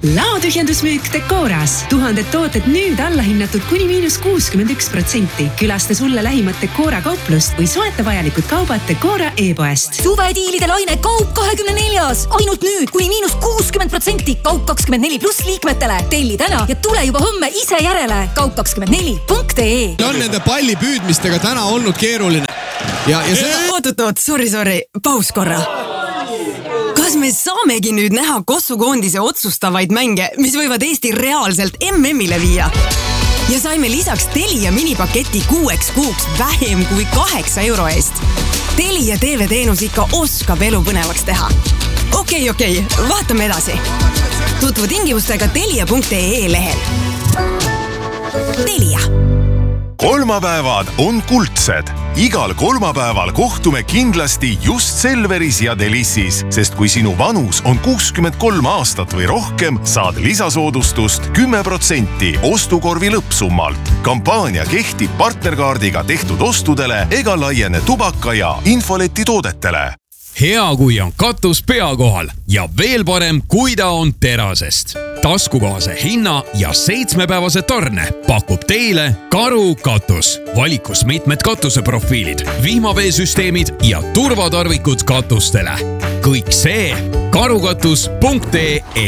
Laotühjendusmüük Decoras. 1000 tooted nüüd allahinnatud kuni –61%. Külasta sulle lähimat Decora kauplust või soeta vajalikud kaubad Decora e-poest. Suvediilide laine Kaup 24. Ainult nüüd kuni –60%. Kaup 24+ liikmetele. Telli täna ja tule juba homme ise järele. Kaup24.ee. On nende palli püüdmistega täna olnud keeruline. Ja seda... Oot, sorry, paus korra. Kas me saamegi nüüd näha Kossukoondise otsustavaid mänge, mis võivad Eesti reaalselt MM-ile viia? Ja saime lisaks Telia minipaketi 6 kuuks vähem kui 8 euro eest. Telia TV-teenus ikka oskab elu põnevaks teha. Okei, vaatame edasi. Tutvu tingimustega telia.ee lehel. Telia. Kolmapäevad on kuldsed. Igal kolmapäeval kohtume kindlasti just Selveris ja Delissis, sest kui sinu vanus on 63 aastat või rohkem, saad lisasoodustust 10% ostukorvi lõppsummalt. Kampaania kehtib partnerkaardiga tehtud ostudele ega laiene tubaka ja infoleti toodetele. Hea, kui on katus pea kohal ja veel parem, kui ta on terasest. Taskukohase hinna ja 7-päevase tarne pakub teile Karu katus. Valikus mitmed katuseprofiilid, vihmaveesüsteemid ja turvatarvikud katustele. Kõik see karukatus.ee.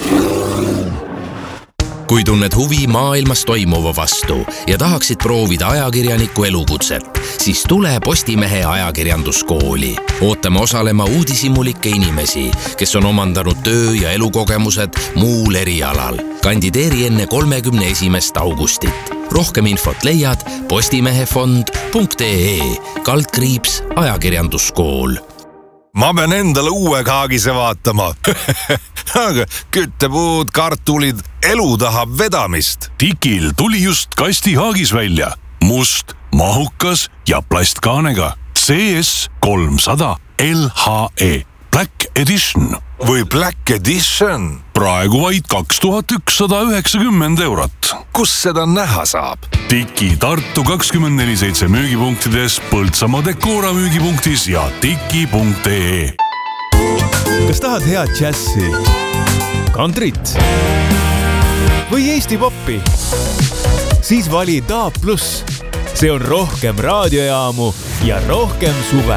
Kui tunned huvi maailmas toimuva vastu ja tahaksid proovida ajakirjaniku elukutset, siis tule Postimehe ajakirjanduskooli. Ootame osalema uudishimulike inimesi, kes on omandanud töö- ja elukogemused muul erialal. Kandideeri enne 31. augustit. Rohkem infot leiad postimehefond.ee /ajakirjanduskool. Ma pean endale uue kaagise vaatama. Aga küttepuud, kartulid, elu tahab vedamist. Tikil tuli just kasti haagis välja. Must, mahukas ja plastkaanega. CS 300 LHE Black Edition. Või Black Edition. Praegu vaid 2190 eurot. Kus seda näha saab? Tiki Tartu 24/7 müügipunktides, Põltsamaa Decora müügipunktis ja tiki.ee. Kas tahad head džässi, kantrit või Eesti poppi? Siis vali DAB+. See on rohkem raadiojaamu ja rohkem suve.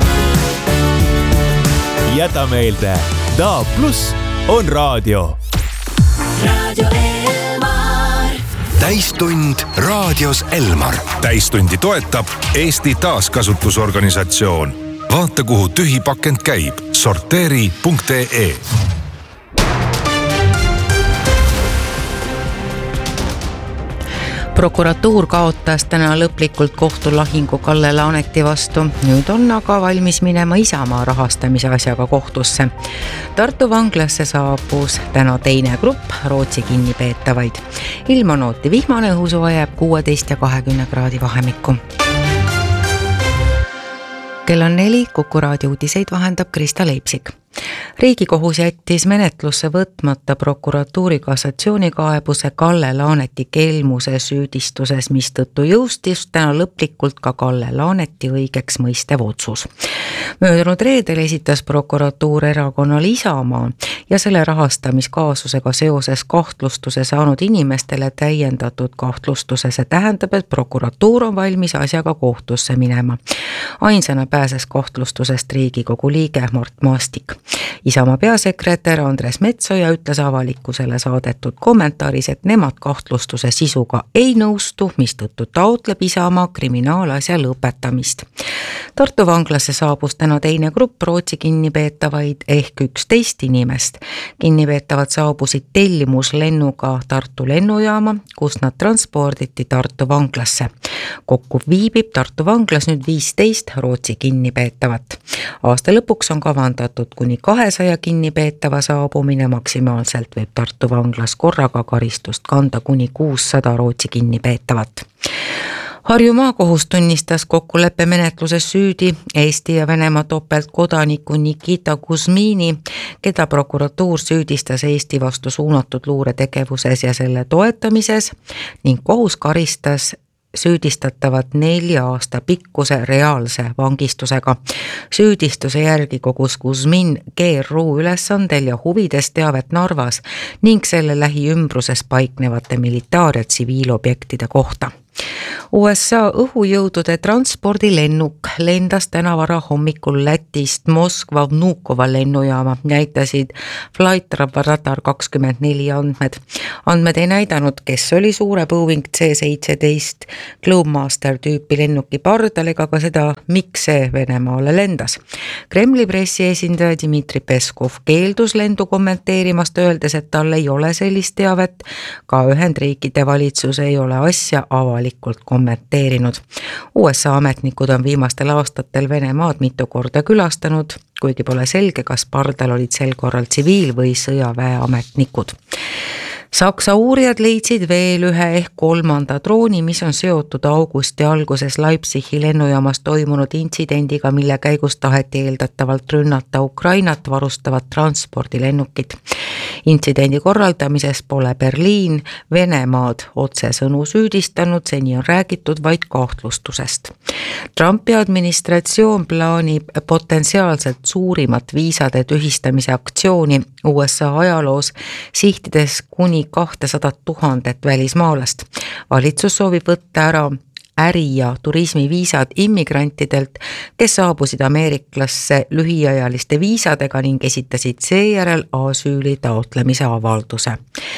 Jäta meelde, DAB+ on raadio. Radio Elmar. Täistund raadios Elmar. Täistundi toetab Eesti taaskasutusorganisatsioon. Vaata, kuhu tühi pakend käib. Sorteeri.ee. Prokuratuur kaotas täna lõplikult kohtulahingu Kalle Laaneti vastu. Nüüd on aga valmis minema Isamaa rahastamise asjaga kohtusse. Tartu vanglasse saabus täna teine grupp Rootsi kinnipeetavaid. Ilm on ooti vihmane, õhusuva jääb 16 ja 20 kraadi vahemikku. Kell on 4, Kuku raadio uudiseid vahendab Krista Leipsik. Riigikohus jättis menetlusse võtmata prokuratuuri kassatsioonikaebuse Kalle Laaneti kelmuse süüdistuses, mistõttu jõustis täna lõplikult ka Kalle Laaneti õigeks mõistev otsus. Möödunud reedel esitas prokuratuur erakonnal Isamaa ja selle rahastamiskaasusega seoses kahtlustuse saanud inimestele täiendatud kahtlustuse. See tähendab, et prokuratuur on valmis asjaga kohtusse minema. Ainsana pääses kahtlustusest Riigikogu liige Mart Maastik. Isamaa peasekretär Andres Metsoja ütles avalikkusele saadetud kommentaaris, et nemad kahtlustuse sisuga ei nõustu, mistõttu taotleb Isamaa kriminaalasja lõpetamist. Tartu vanglasse saabus täna teine grupp Rootsi kinnipeetavaid ehk 11 inimest. Kinnipeetavad saabusid tellimuslennuga Tartu lennujaama, kus nad transporditi Tartu vanglasse. Kokku viibib Tartu vanglas nüüd 15 Rootsi kinnipeetavat. Aasta lõpuks on kavandatud kuni 200 kinnipeetava saabumine, maksimaalselt võib Tartu vanglas korraga karistust kanda kuni 600 Rootsi kinnipeetavat. Harju maakohus tunnistas kokkuleppe menetluses süüdi Eesti ja Venemaa topeltkodaniku Nikita Kuzmini, keda prokuratuur süüdistas Eesti vastu suunatud luuretegevuses ja selle toetamises ning kohus karistas süüdistatavat 4 aasta pikkuse reaalse vangistusega. Süüdistuse järgi kogus Kuzmin GRU ülesandel ja huvides teavet Narvas ning selle lähiümbruses paiknevate militaar- ja tsiviilobjektide kohta. USA õhujõudude transpordilennuk lendas täna vara hommikul Lätist Moskva Vnukova lennujaama, näitasid Flight Radar 24 andmed. Andmed ei näidanud, kes oli suure Boeing C-17 Globemaster tüüpi lennuki pardal ega ka seda, miks see Venemaale lendas. Kremli pressiesindaja Dmitri Peskov keeldus lendu kommenteerimast, öeldes, et tal ei ole sellist teavet. Ka Ühendriikide valitsus ei ole asja avalikult kommenteerinud. USA ametnikud on viimastel aastatel Venemaad mitu korda külastanud, kuigi pole selge, kas pardal olid sel korral tsiviil- või sõjaväeametnikud. Saksa uurijad leidsid veel ühe ehk 3. drooni, mis on seotud augusti alguses Leipzigi lennujaamas toimunud intsidendiga, mille käigus taheti eeldatavalt rünnata Ukrainat varustavat transpordilennukit. Intsidendi korraldamises pole Berliin Venemaad otsesõnu süüdistanud, seni on räägitud vaid kahtlustusest. Trumpi administratsioon plaanib potentsiaalselt suurimat viisade tühistamise aktsiooni USA ajaloos, sihtides kuni 200 000 välismaalast. Valitsus soovib võtta ära äri- ja turismiviisad immigrantidelt, kes saabusid Ameeriklasse lühiajaliste viisadega ning esitasid seejärel asüüli taotlemise avalduse.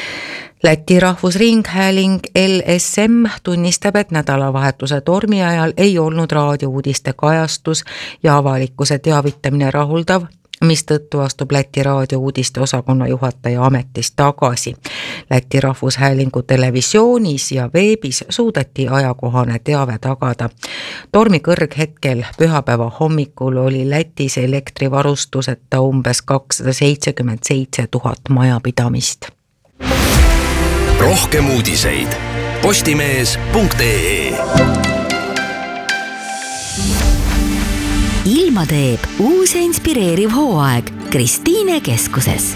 Läti rahvusringhääling LSM tunnistab, et nädalavahetuse tormi ajal ei olnud raadiouudiste kajastus ja avalikkuse teavitamine rahuldav, mistõttu astub Läti raadiouudiste osakonna juhataja ametist tagasi. Läti rahvushäälingu televisioonis ja veebis suudeti ajakohane teave tagada. Tormi kõrghetkel pühapäeva hommikul oli Lätis elektrivarustuseta umbes 277 000 majapidamist. Rohkem uudiseid postimees.ee. Ilma teeb uus ja inspireeriv hooaeg Kristiine keskuses.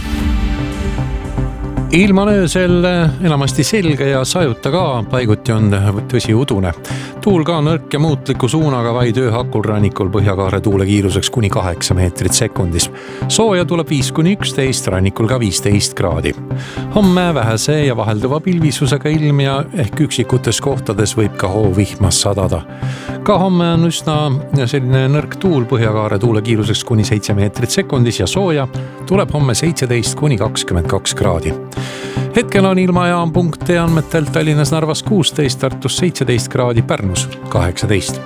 Ilma on öösel enamasti selge ja sajuta ka, paiguti on tõsi udune. Tuul ka nõrk ja muutliku suunaga vaid ööhakul rannikul Põhjakaare tuulekiiruseks kuni 8 meetrit sekundis. Sooja tuleb 5-11, rannikul ka 15 kraadi. Homme vähese ja vahelduva pilvisusega ilm ja ehk üksikutes kohtades võib ka hoovihmas sadada. Ka homme on üsna selline nõrk tuul Põhjakaare tuulekiiruseks kuni 7 meetrit sekundis ja sooja tuleb homme 17-22 kraadi. Hetkel on ilmajaam.ee andmetel Tallinnas Narvas 16, Tartus 17 kraadi, Pärnus 18.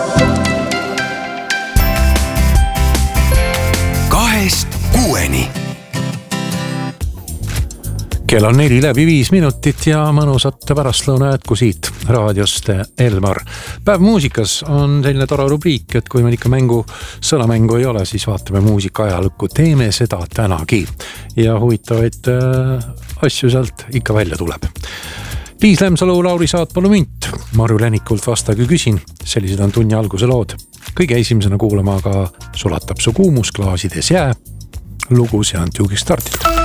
2-6. Kell on 4:05 ja mõnusat pärastlõuna jätku siit raadiost Elmar. Päev muusikas on selline tore rubriik, et kui meil ikka sõnamängu ei ole, siis vaatame muusika ajalukku. Teeme seda tänagi ja huvitavaid asju sealt ikka välja tuleb. Liis Lemsalu, Lauri Saatpalu münt. Marju Länikult Vastagi küsin. Sellised on tunni alguse lood. Kõige esimesena kuulama aga Sulatab su kuumus klaasides jää. Lugu sealt juugiks startida.